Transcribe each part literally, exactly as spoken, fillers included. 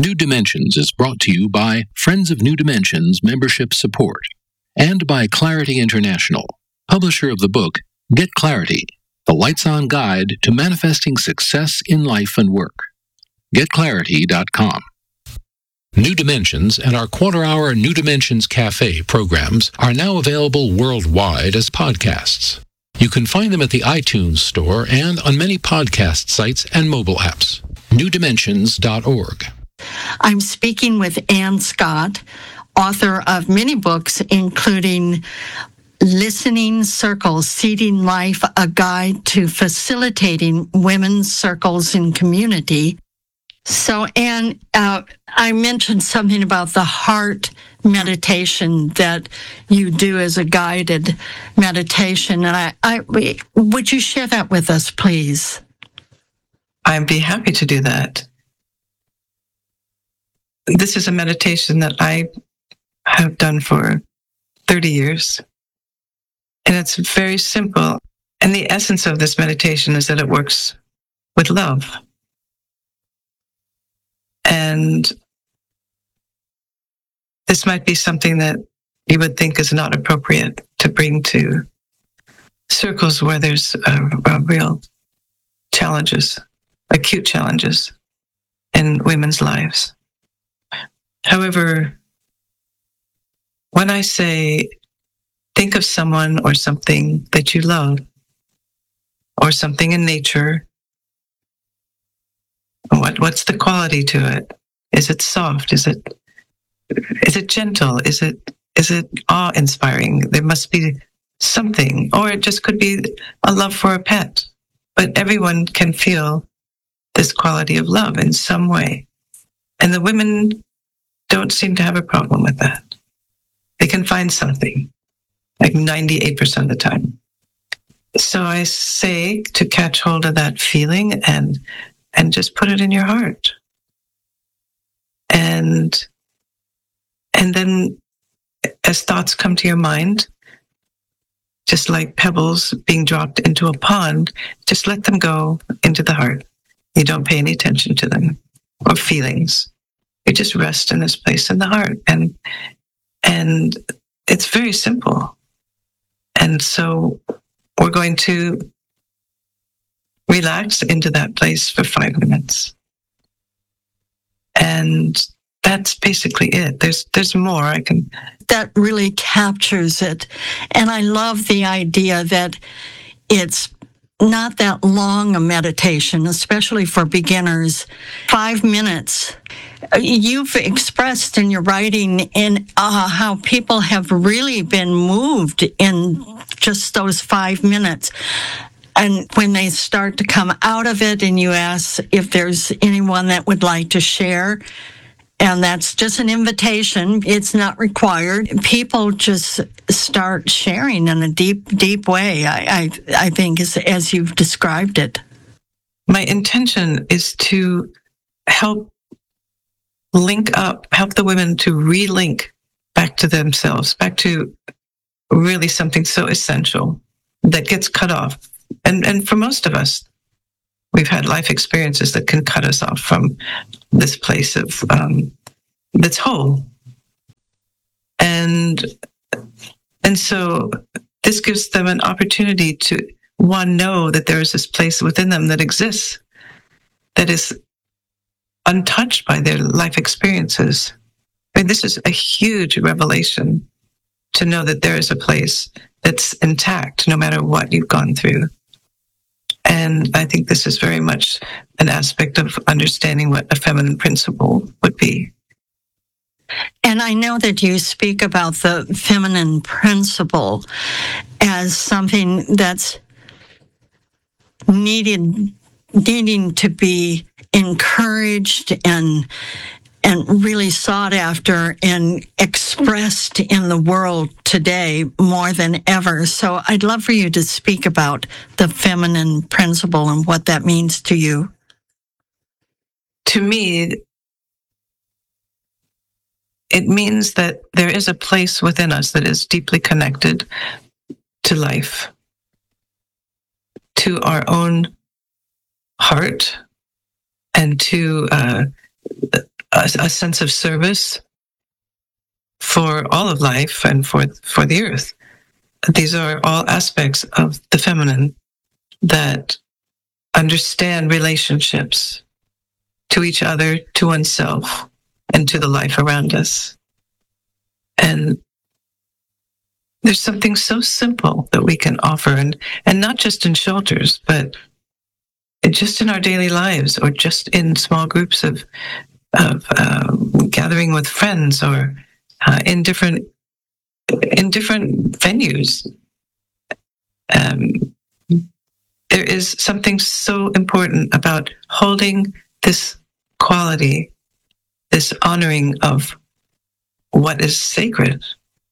New Dimensions is brought to you by Friends of New Dimensions Membership Support and by Clarity International, publisher of the book Get Clarity, the Lights-On Guide to Manifesting Success in Life and Work. get clarity dot com. New Dimensions and our quarter-hour New Dimensions Cafe programs are now available worldwide as podcasts. You can find them at the iTunes Store and on many podcast sites and mobile apps. new dimensions dot org. I'm speaking with Ann Scott, author of many books, including Listening Circles, Seeding Life, a Guide to Facilitating Women's Circles in Community. So, Ann, uh, I mentioned something about the heart meditation that you do as a guided meditation, and I, I would you share that with us, please? I'd be happy to do that. This is a meditation that I have done for thirty years, and it's very simple. And the essence of this meditation is that it works with love. And this might be something that you would think is not appropriate to bring to circles where there's uh, uh, real challenges, acute challenges in women's lives. However, when I say, think of someone or something that you love, or something in nature, what what's the quality to it? Is it soft? Is it is it gentle? Is it is it awe-inspiring? There must be something, or it just could be a love for a pet. But everyone can feel this quality of love in some way, and the women don't seem to have a problem with that. They can find something, like ninety-eight percent of the time. So I say to catch hold of that feeling and and just put it in your heart. And and then as thoughts come to your mind, just like pebbles being dropped into a pond, just let them go into the heart. You don't pay any attention to them or feelings. You just rest in this place in the heart. And and it's very simple. And so we're going to relax into that place for five minutes. And that's basically it. There's there's more I can... That really captures it. And I love the idea that it's not that long a meditation, especially for beginners. Five minutes. You've expressed in your writing in uh, how people have really been moved in just those five minutes. And when they start to come out of it and you ask if there's anyone that would like to share, and that's just an invitation, it's not required. People just start sharing in a deep, deep way, I, I, I think, as, as you've described it. My intention is to help link up, help the women to relink back to themselves, back to really something so essential that gets cut off. And and for most of us, we've had life experiences that can cut us off from this place of um, that's whole. And and so this gives them an opportunity to, one, know that there is this place within them that exists, that is untouched by their life experiences. I mean, this is a huge revelation to know that there is a place that's intact no matter what you've gone through. And I think this is very much an aspect of understanding what a feminine principle would be. And I know that you speak about the feminine principle as something that's needed, needing to be encouraged and and really sought after and expressed in the world today more than ever. So I'd love for you to speak about the feminine principle and what that means to you. To me, it means that there is a place within us that is deeply connected to life, to our own heart, and to uh, a, a sense of service for all of life and for, for the earth. These are all aspects of the feminine that understand relationships to each other, to oneself, and to the life around us. And there's something so simple that we can offer, and, and not just in shelters, but just in our daily lives, or just in small groups of, of uh, gathering with friends, or uh, in different in different venues. Um, there is something so important about holding this quality, this honoring of what is sacred.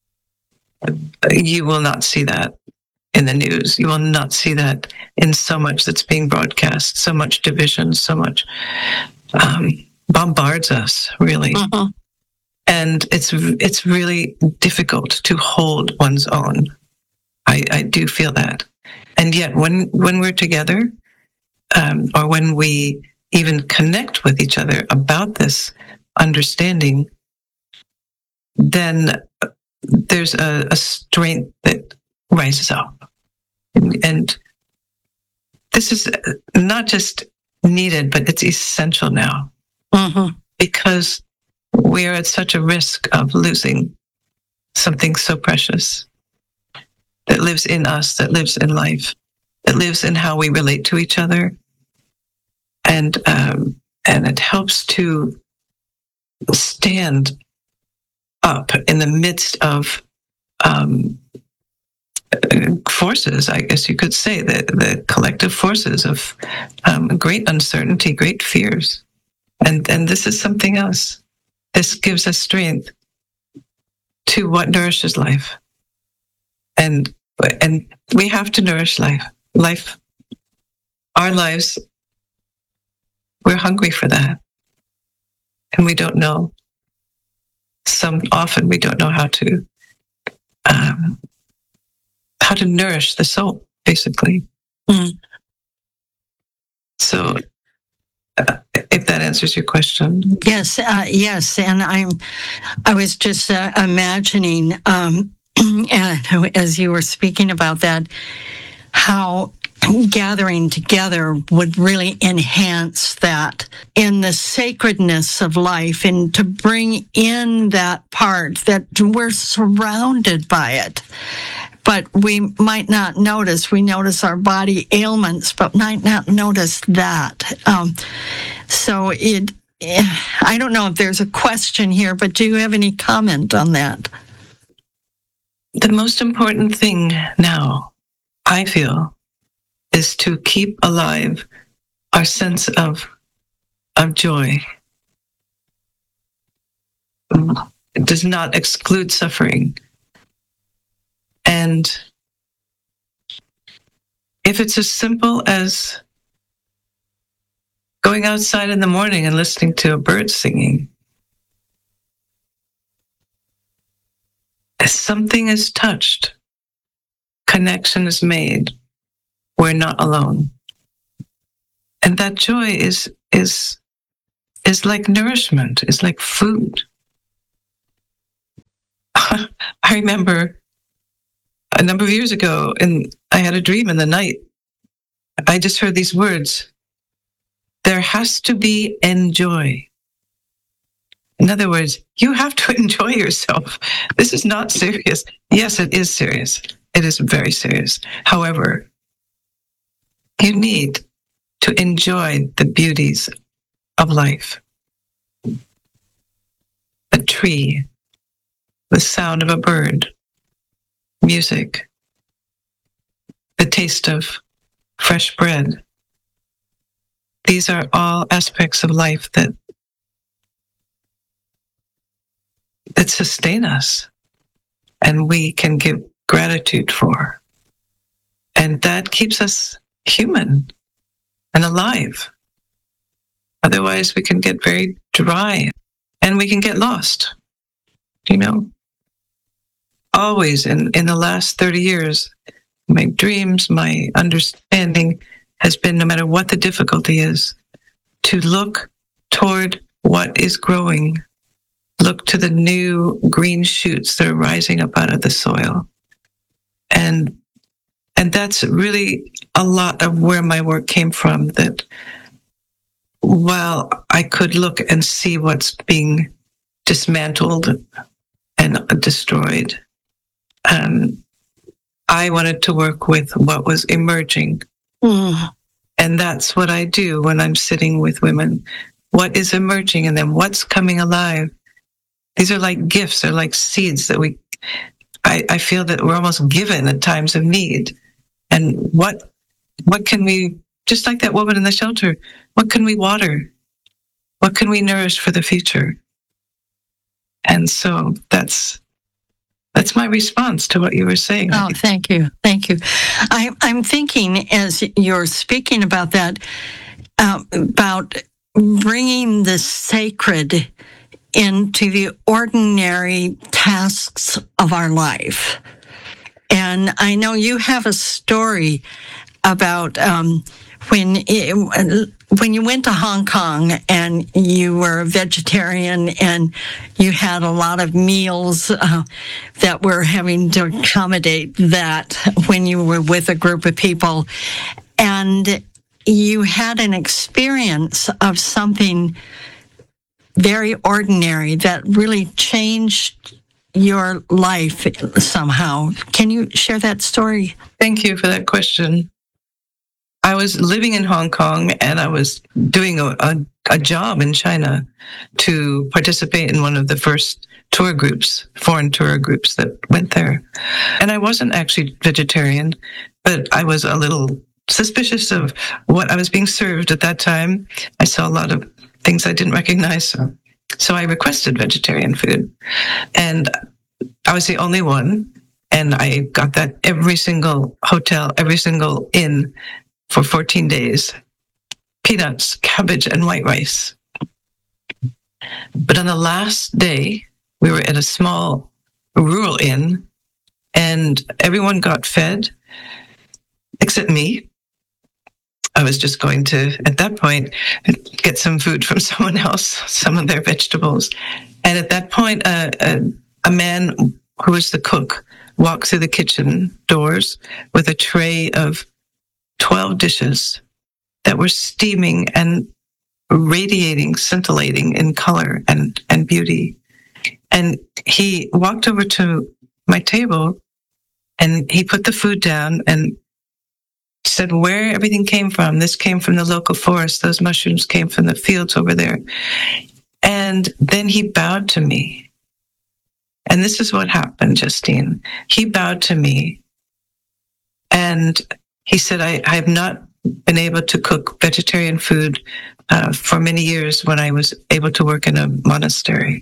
You will not see that in the news. You will not see that in so much that's being broadcast, so much division, so much um, bombards us, really. Uh-huh. And it's it's really difficult to hold one's own. I, I do feel that. And yet when, when we're together, um, or when we even connect with each other about this understanding, then there's a, a strength that rises up. And, and this is not just needed, but it's essential now. Uh-huh. Because we are at such a risk of losing something so precious that lives in us, that lives in life, that lives in how we relate to each other. And, um, and it helps to stand up in the midst of um, forces, I guess you could say, the, the collective forces of um, great uncertainty, great fears. And, and this is something else. This gives us strength to what nourishes life. And, and we have to nourish life. Life, our lives, we're hungry for that. And we don't know. Some often we don't know how to um, how to nourish the soul, basically. Mm. So, uh, if that answers your question, Yes, uh, yes, and I'm. I was just uh, imagining, um, and as you were speaking about that, how gathering together would really enhance that in the sacredness of life, and to bring in that part that we're surrounded by it. But we might not notice. We notice our body ailments, but might not notice that. Um, so it, I don't know if there's a question here, but do you have any comment on that? the most important thing now, I feel, is to keep alive our sense of of joy. It does not exclude suffering. And if it's as simple as going outside in the morning and listening to a bird singing, as something is touched, connection is made, we're not alone. And that joy is is is like nourishment, is like food. I remember a number of years ago, and I had a dream in the night. I just heard these words: there has to be enjoy. In other words, you have to enjoy yourself. This is not serious. Yes, it is serious. It is very serious. However, you need to enjoy the beauties of life. A tree, the sound of a bird, music, the taste of fresh bread. These are all aspects of life that that sustain us and we can give gratitude for. And that keeps us human and alive. Otherwise, we can get very dry and we can get lost. You know, always in, in the last thirty years, my dreams, my understanding has been, no matter what the difficulty is, to look toward what is growing. Look to the new green shoots that are rising up out of the soil. And and that's really a lot of where my work came from, that while I could look and see what's being dismantled and destroyed, um, I wanted to work with what was emerging. Mm. And that's what I do when I'm sitting with women. What is emerging in them? What's coming alive? These are like gifts. They're like seeds that we, I, I feel that we're almost given at times of need. And what, what can we, just like that woman in the shelter, what can we water? What can we nourish for the future? And so that's, that's my response to what you were saying. Oh, thank you. Thank you. I, I'm thinking as you're speaking about that, uh, about bringing the sacred into the ordinary tasks of our life. And I know you have a story about um, when it, when you went to Hong Kong and you were a vegetarian and you had a lot of meals uh, that were having to accommodate that when you were with a group of people, and you had an experience of something very ordinary that really changed your life somehow. Can you share that story? Thank you for that question. I was living in Hong Kong and I was doing a, a, a job in China to participate in one of the first tour groups, foreign tour groups that went there. And I wasn't actually vegetarian, but I was a little suspicious of what I was being served at that time. I saw a lot of things I didn't recognize. So, so I requested vegetarian food. And I was the only one. And I got that every single hotel, every single inn for fourteen days. Peanuts, cabbage, and white rice. But on the last day, we were at a small rural inn, and everyone got fed except me. I was just going to, at that point, get some food from someone else, some of their vegetables. And at that point, uh, a, a man who was the cook walked through the kitchen doors with a tray of twelve dishes that were steaming and radiating, scintillating in color and, and beauty. And he walked over to my table and he put the food down and said where everything came from. This came from the local forest. Those mushrooms came from the fields over there. And then he bowed to me. And this is what happened, Justine. He bowed to me and he said, I, I have not been able to cook vegetarian food uh, for many years when I was able to work in a monastery.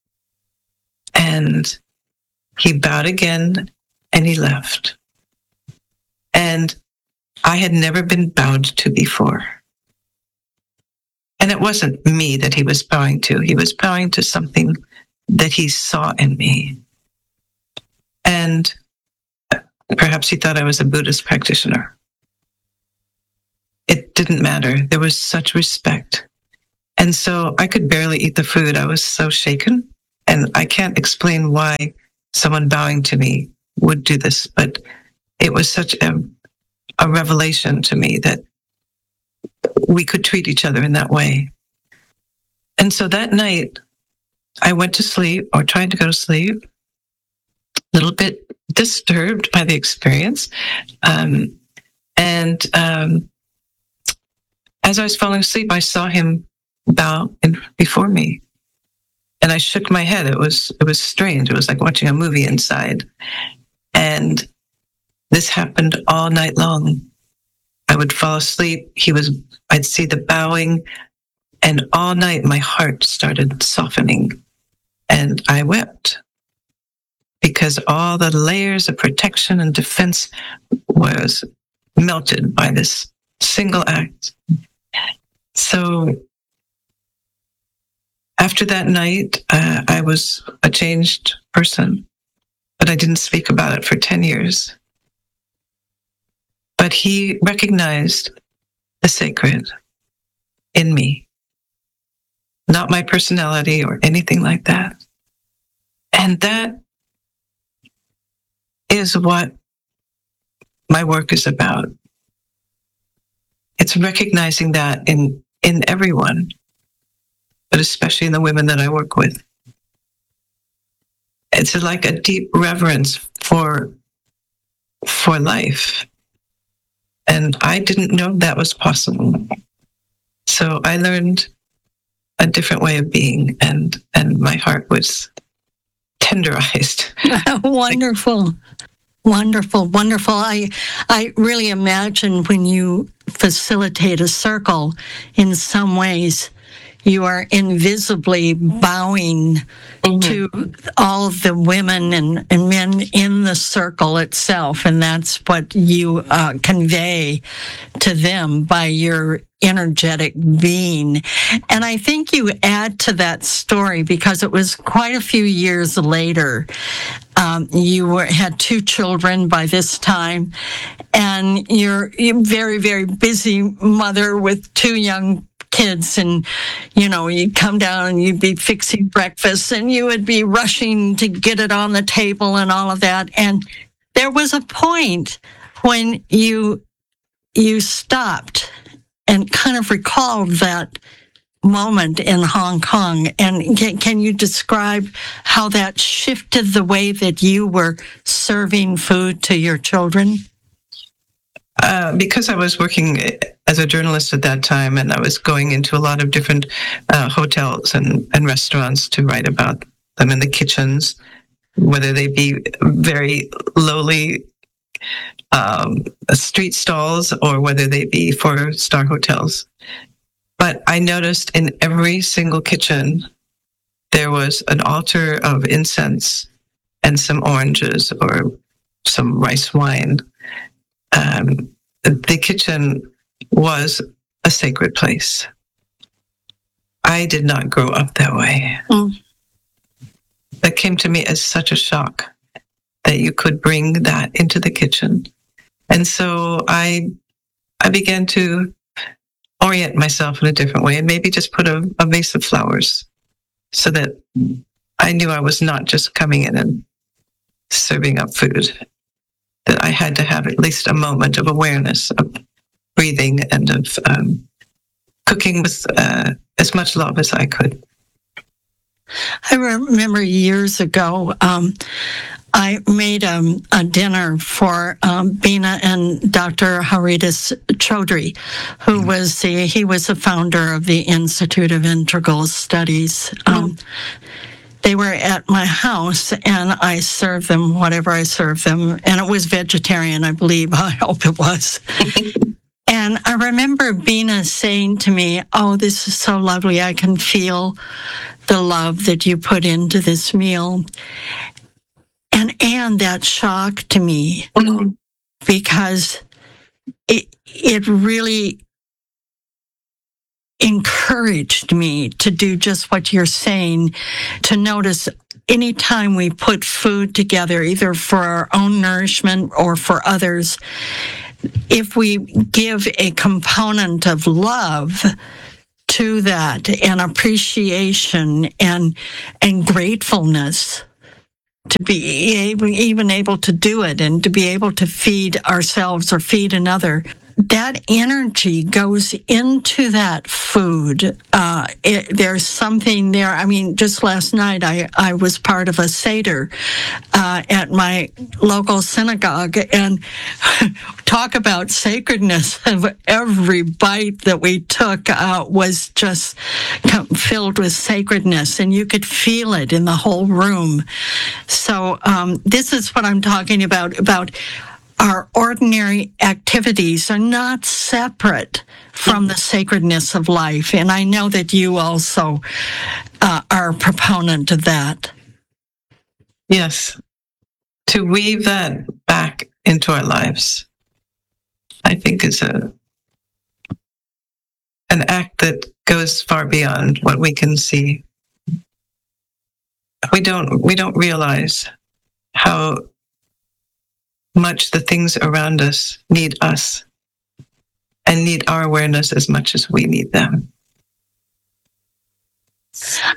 And he bowed again and he left. And I had never been bowed to before. And it wasn't me that he was bowing to. He was bowing to something that he saw in me. And perhaps he thought I was a Buddhist practitioner. It didn't matter. There was such respect. And so I could barely eat the food. I was so shaken. And I can't explain why someone bowing to me would do this, but it was such a, a revelation to me that we could treat each other in that way. And so that night, I went to sleep, or tried to go to sleep, a little bit disturbed by the experience. Um, and um, as I was falling asleep, I saw him bow in, before me. And I shook my head. It was it was strange. It was like watching a movie inside. And this happened all night long. I would fall asleep. He was, I'd see the bowing. And all night, my heart started softening. And I wept. Because all the layers of protection and defense was melted by this single act. So after that night, uh, I was a changed person, but I didn't speak about it for ten years. But he recognized the sacred in me, not my personality or anything like that. And that is what my work is about. It's recognizing that in, in everyone, but especially in the women that I work with. It's like a deep reverence for, for life. And I didn't know that was possible. So I learned a different way of being, and, and my heart was tenderized. Wonderful. Wonderful, wonderful. I I really imagine when you facilitate a circle, in some ways, you are invisibly bowing mm-hmm. to all of the women and, and men in the circle itself. And that's what you uh, convey to them by your energetic being. And I think you add to that story because it was quite a few years later. Um, you were, had two children by this time, and you're, you're a very, very busy mother with two young kids, and you know, you'd come down and you'd be fixing breakfast and you would be rushing to get it on the table and all of that. And there was a point when you you stopped and kind of recalled that moment in Hong Kong. And can, can you describe how that shifted the way that you were serving food to your children? Uh, because I was working as a journalist at that time, and I was going into a lot of different uh, hotels and, and restaurants to write about them in the kitchens, whether they be very lowly um, street stalls or whether they be four-star hotels. But I noticed in every single kitchen, there was an altar of incense and some oranges or some rice wine. Um, the kitchen was a sacred place. I did not grow up that way. Mm. That came to me as such a shock that you could bring that into the kitchen. And so I, I began to orient myself in a different way and maybe just put a, a vase of flowers so that I knew I was not just coming in and serving up food, that I had to have at least a moment of awareness of breathing and of um, cooking with uh, as much love as I could. I remember years ago, um, I made um, a dinner for um, Bina and Doctor Haridas Chaudhry, who mm-hmm. was the, he was the founder of the Institute of Integral Studies. Um, mm-hmm. They were at my house, and I served them whatever I served them, and it was vegetarian, I believe. I hope it was. And I remember Bina saying to me, "Oh, this is so lovely. I can feel the love that you put into this meal." And and that shocked me mm-hmm. because it it really encouraged me to do just what you're saying, to notice anytime we put food together, either for our own nourishment or for others, if we give a component of love to that and appreciation and and gratefulness, to be able, even able to do it and to be able to feed ourselves or feed another, that energy goes into that food. Uh, it, there's something there. I mean, just last night I, I was part of a Seder uh, at my local synagogue, and talk about sacredness. Every bite that we took uh, was just filled with sacredness, and you could feel it in the whole room. So um, this is what I'm talking about, about our ordinary activities are not separate from the sacredness of life. And I know that you also uh, are a proponent of that. Yes. To weave that back into our lives, I think is a an act that goes far beyond what we can see. We don't we don't realize how much the things around us need us and need our awareness as much as we need them.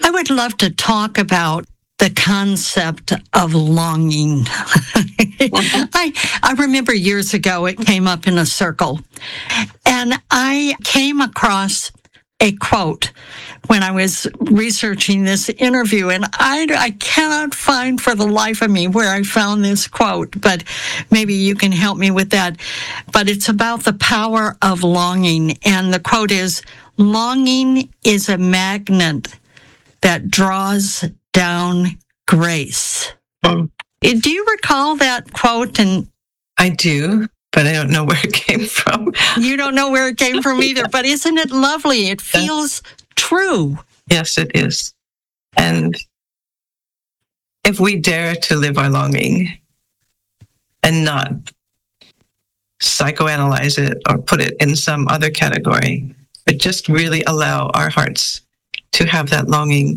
I would love to talk about the concept of longing. I, I remember years ago it came up in a circle, and I came across a quote when I was researching this interview, and I, I cannot find for the life of me where I found this quote, but maybe you can help me with that. But it's about the power of longing, and the quote is, "Longing is a magnet that draws down grace." Mm. Do you recall that quote? And I do, but I don't know where it came from. you don't know where it came from either, but isn't it lovely? It feels true. Yes, it is. And if we dare to live our longing and not psychoanalyze it or put it in some other category, but just really allow our hearts to have that longing,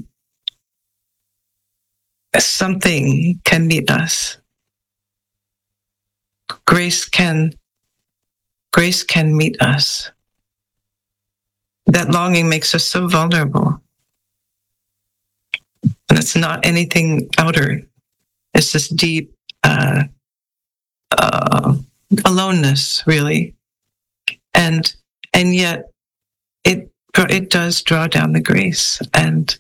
something can meet us. Grace can, grace can meet us. That longing makes us so vulnerable. And it's not anything outer. It's this deep uh, uh, aloneness, really. And and yet it it does draw down the grace. And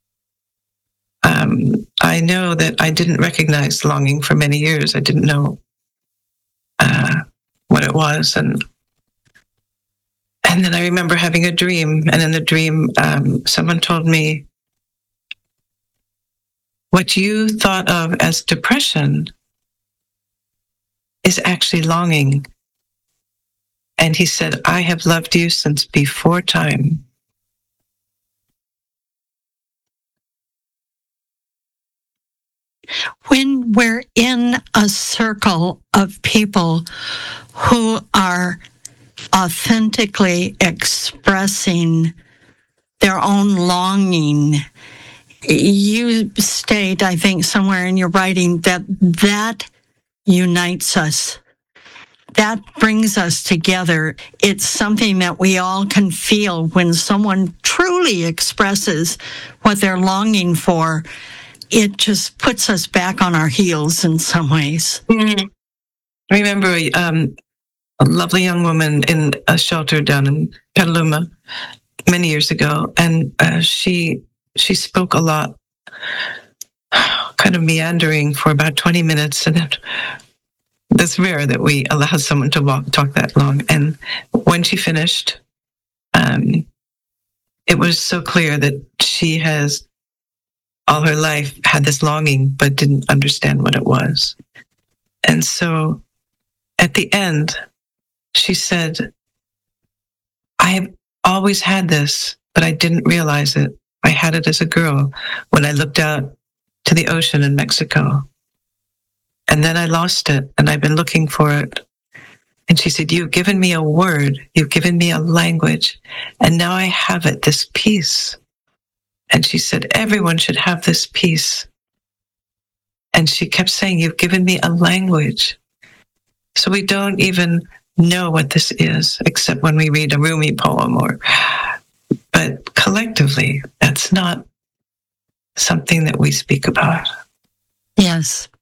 um, I know that I didn't recognize longing for many years. I didn't know uh, what it was. And and then I remember having a dream. And in the dream, um, someone told me, what you thought of as depression is actually longing. And he said, I have loved you since before time. When we're in a circle of people who are authentically expressing their own longing, you state, I think, somewhere in your writing that that unites us. That brings us together. It's something that we all can feel when someone truly expresses what they're longing for. It just puts us back on our heels in some ways. Mm-hmm. I remember um, a lovely young woman in a shelter down in Petaluma many years ago, and uh, she she spoke a lot, kind of meandering for about twenty minutes, and it, it's rare that we allow someone to walk, talk that long. And when she finished, um, it was so clear that she has all her life had this longing, but didn't understand what it was. And so at the end, she said, I have always had this, but I didn't realize it. I had it as a girl when I looked out to the ocean in Mexico. And then I lost it, and I've been looking for it. And she said, you've given me a word, you've given me a language, and now I have it, this peace. And she said, everyone should have this peace. And she kept saying, you've given me a language. So we don't even know what this is, except when we read a Rumi poem. Or, but collectively, that's not something that we speak about. Yes.